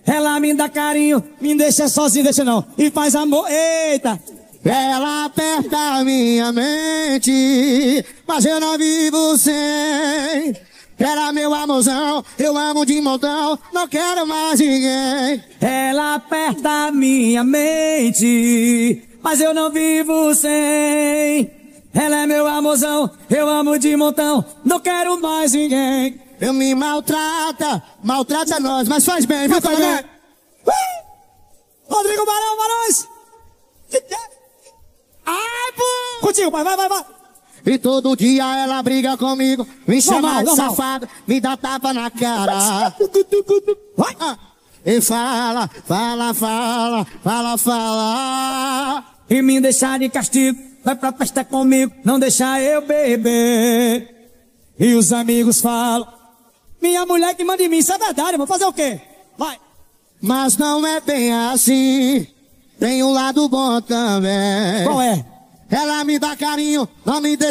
Ela me dá carinho, me deixa sozinho, deixa não. E faz amor, eita. Ela aperta a minha mente, mas eu não vivo sem. Era meu amorzão, eu amo de montão, não quero mais ninguém. Ela aperta a minha mente, mas eu não vivo sem. Ela é meu amorzão, eu amo de montão, não quero mais ninguém. Eu me maltrata nós, mas faz bem, viu, Vai, também? Rodrigo Barão, Barões! Ai, pô! Contigo, pai, vai. E todo dia ela briga comigo, me chama de Normal. safado, me dá tapa na cara. Vai! E fala. E me deixar de castigo, vai pra festa comigo, não deixar eu beber. E os amigos falam, minha mulher que manda em mim, isso é verdade, vou fazer o quê? Vai! Mas não é bem assim, tem um lado bom também. Qual é? Ela me dá carinho, não me deixa